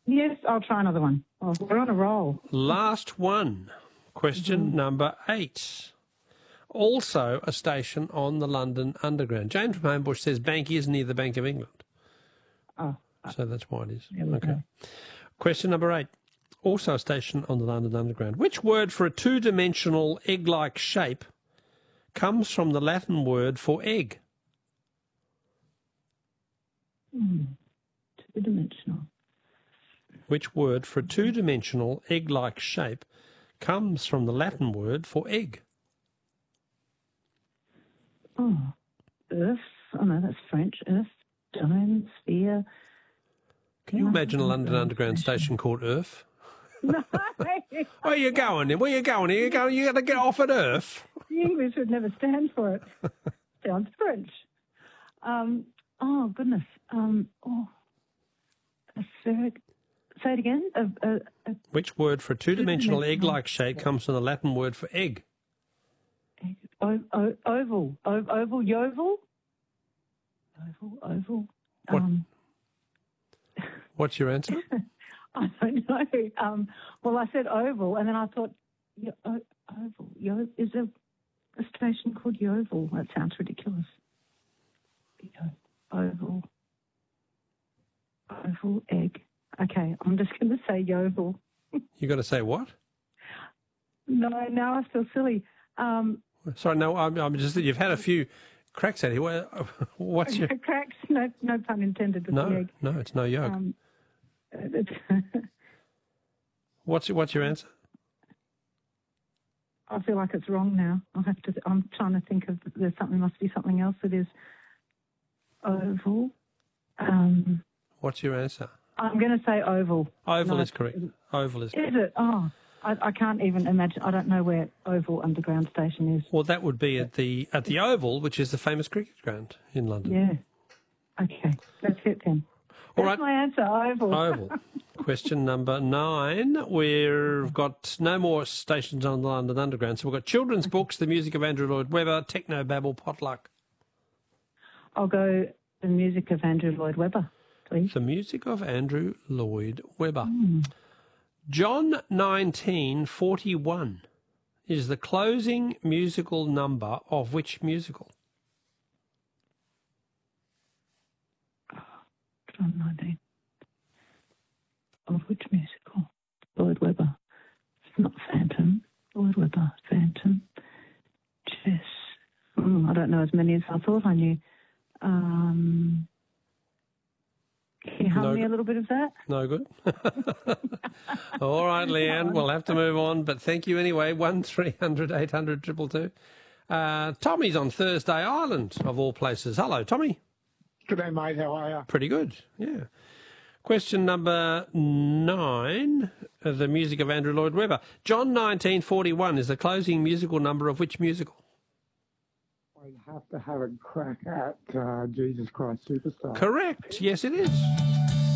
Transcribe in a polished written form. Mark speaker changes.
Speaker 1: Yes, I'll try another one. Oh, we're on a roll.
Speaker 2: Last one. Question number 8. Also a station on the London Underground. Jane from Homebush says Bank is near the Bank of England.
Speaker 1: Oh.
Speaker 2: So that's why it is.
Speaker 1: Okay.
Speaker 2: Go. Question number 8. Also a station on the London Underground. Which word for a two-dimensional egg-like shape comes from the Latin word for egg?
Speaker 1: Two-dimensional.
Speaker 2: Which word for a two-dimensional egg-like shape comes from the Latin word for egg?
Speaker 1: Oh, earth. Oh, no, that's French. Earth, dome, sphere.
Speaker 2: Can you imagine a London Underground station called Earth?
Speaker 1: No.
Speaker 2: Where are you going then? Where are you going? You got to get off at Earth.
Speaker 1: The English would never stand for it. Sounds French. Oh, goodness. A spheric. Say it again.
Speaker 2: Which word for a two-dimensional egg-like shape comes from the Latin word for egg?
Speaker 1: Oval. Oval. Yovel. Oval.
Speaker 2: What? What's your answer?
Speaker 1: I don't know. Well, I said oval, and then I thought, oval. Is there a station called Yeovil? That sounds ridiculous. Oval. Oval egg. Okay, I'm just going to say Yeovil.
Speaker 2: You got to say what?
Speaker 1: No, now I feel silly.
Speaker 2: Sorry, no, I'm just. You've had a few cracks at it. What's your
Speaker 1: cracks? No pun intended with the egg.
Speaker 2: No, it's no yolk. What's your answer?
Speaker 1: I feel like it's wrong now. I'm trying to think of. Must be something else that is oval.
Speaker 2: What's your answer?
Speaker 1: I'm going to say oval.
Speaker 2: Oval is correct. Oval is correct.
Speaker 1: Is it? Oh, I can't even imagine. I don't know where Oval Underground Station is.
Speaker 2: Well, that would be at the Oval, which is the famous cricket ground in London.
Speaker 1: Yeah. Okay, that's it then.
Speaker 2: All
Speaker 1: That's
Speaker 2: right.
Speaker 1: my answer, Oval.
Speaker 2: Oval. Question number 9. We've got no more stations on the London Underground. So we've got children's books, the music of Andrew Lloyd Webber, Techno Babble, Potluck.
Speaker 1: I'll go the music of Andrew Lloyd Webber, please.
Speaker 2: The music of Andrew Lloyd Webber. John 1941 is the closing musical number of which musical?
Speaker 1: John 19. Of which musical? Lloyd Webber. It's not Phantom. Lloyd Webber. Phantom. Chess. I don't know as many as I thought I knew. Can you hum me a little bit of that?
Speaker 2: No good. All right, Leanne, we'll have to move on, but thank you anyway. 1300 800 222. Tommy's on Thursday Island, of all places. Hello, Tommy.
Speaker 3: G'day, mate. How are you?
Speaker 2: Pretty good, yeah. Question number 9, the music of Andrew Lloyd Webber. John 1941 is the closing musical number of which musical?
Speaker 3: I'd have to have a crack at Jesus Christ Superstar.
Speaker 2: Correct. Yes, it is.